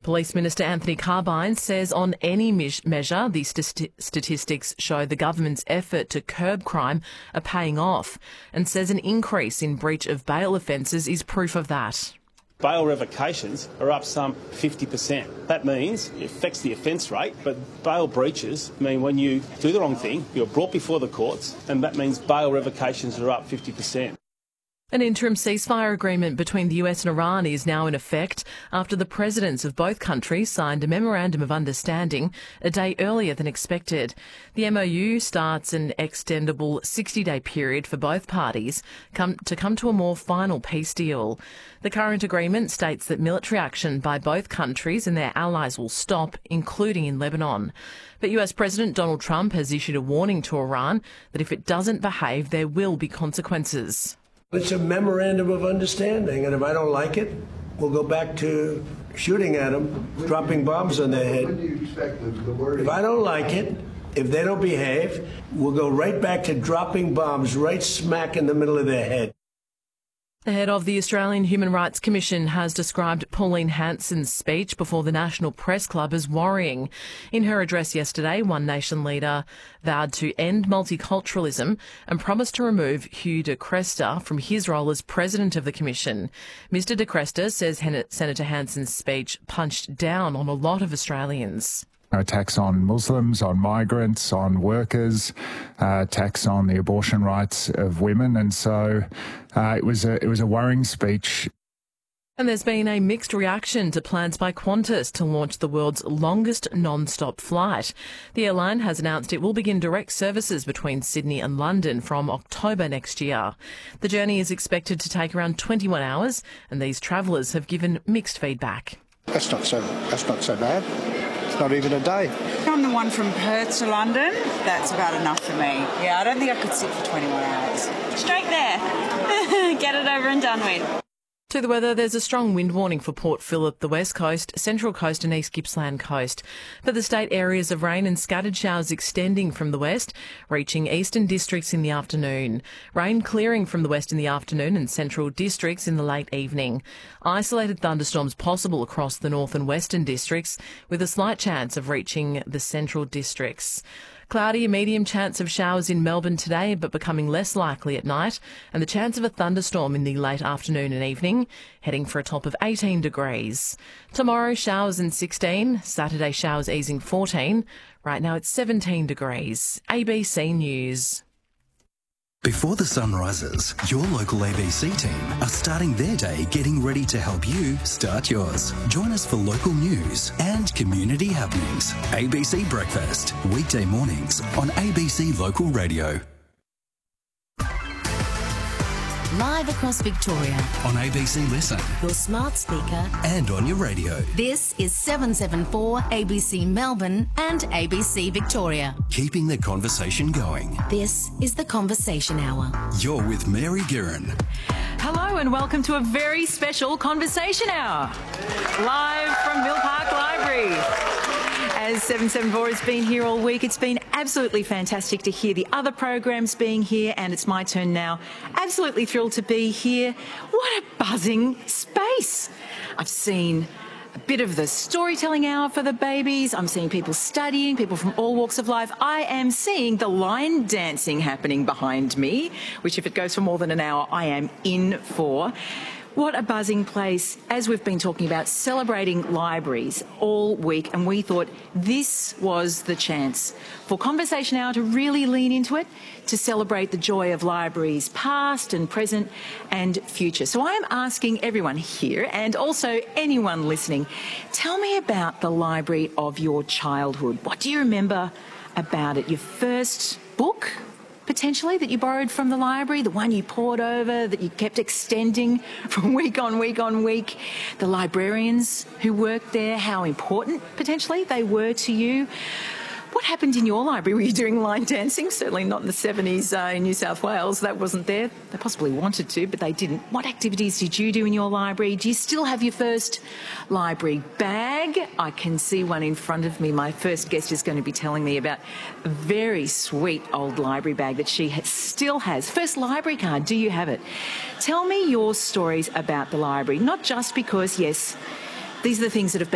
Police Minister Anthony Carbine says on any measure, the statistics show the government's effort to curb crime are paying off, and says an increase in breach of bail offences is proof of that. Bail revocations are up some 50%. That means it affects the offence rate, but bail breaches mean when you do the wrong thing, you're brought before the courts, and that means bail revocations are up 50%. An interim ceasefire agreement between the US and Iran is now in effect after the presidents of both countries signed a memorandum of understanding a day earlier than expected. The MOU starts an extendable 60-day period for both parties to come to a more final peace deal. The current agreement states that military action by both countries and their allies will stop, including in Lebanon. But US President Donald Trump has issued a warning to Iran that if it doesn't behave, there will be consequences. It's a memorandum of understanding, and if I don't like it, we'll go back to shooting at them, dropping bombs on their head. If I don't like it, if they don't behave, we'll go right back to dropping bombs right smack in the middle of their head. The head of the Australian Human Rights Commission has described Pauline Hanson's speech before the National Press Club as worrying. In her address yesterday, One Nation leader vowed to end multiculturalism and promised to remove Hugh de Cresta from his role as president of the Commission. Mr de Cresta says Senator Hanson's speech punched down on a lot of Australians. Attacks on Muslims, on migrants, on workers, attacks on the abortion rights of women, and so it was a worrying speech. And there's been a mixed reaction to plans by Qantas to launch the world's longest non-stop flight. The airline has announced it will begin direct services between Sydney and London from October next year. The journey is expected to take around 21 hours, and these travellers have given mixed feedback. That's not so bad. Not even a day. From the one from Perth to London, that's about enough for me. Yeah, I don't think I could sit for 21 hours. Straight there. Get it over and done with. To the weather, there's a strong wind warning for Port Phillip, the West Coast, Central Coast and East Gippsland Coast. For the state, areas of rain and scattered showers extending from the west, reaching eastern districts in the afternoon. Rain clearing from the west in the afternoon and central districts in the late evening. Isolated thunderstorms possible across the north and western districts, with a slight chance of reaching the central districts. Cloudy, a medium chance of showers in Melbourne today, but becoming less likely at night, and the chance of a thunderstorm in the late afternoon and evening, heading for a top of 18 degrees. Tomorrow, showers and 16, Saturday showers easing 14. Right now it's 17 degrees. ABC News. Before the sun rises, your local ABC team are starting their day getting ready to help you start yours. Join us for local news and community happenings. ABC Breakfast, weekday mornings on ABC Local Radio. Live across Victoria. On ABC Listen. Your smart speaker. And on your radio. This is 774 ABC Melbourne and ABC Victoria. Keeping the conversation going. This is the Conversation Hour. You're with Mary Guerin. Hello and welcome to a very special Conversation Hour. Live from Mill Park Library. As 774 has been here all week, it's been absolutely fantastic to hear the other programs being here, and it's my turn now. Absolutely thrilled to be here. What a buzzing space. I've seen a bit of the storytelling hour for the babies. I'm seeing people studying, people from all walks of life. I am seeing the line dancing happening behind me, which if it goes for more than an hour, I am in for. What a buzzing place, as we've been talking about, celebrating libraries all week, and we thought this was the chance for Conversation Hour to really lean into it, to celebrate the joy of libraries past and present and future. So I am asking everyone here, and also anyone listening, tell me about the library of your childhood. What do you remember about it? Your first book, potentially, that you borrowed from the library, the one you pored over, that you kept extending from week on week on week, the librarians who worked there, how important, potentially, they were to you. What happened in your library? Were you doing line dancing? Certainly not in the 70s in New South Wales. That wasn't there. They possibly wanted to, but they didn't. What activities did you do in your library? Do you still have your first library bag? I can see one in front of me. My first guest is going to be telling me about a very sweet old library bag that she still has. First library card, do you have it? Tell me your stories about the library, not just because, yes, these are the things that have been